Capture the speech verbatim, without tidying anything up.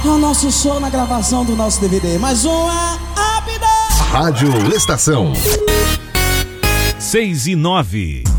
É o nosso show na gravação do nosso D V D. Mais uma rápida. Rádio Estação. Seis e nove.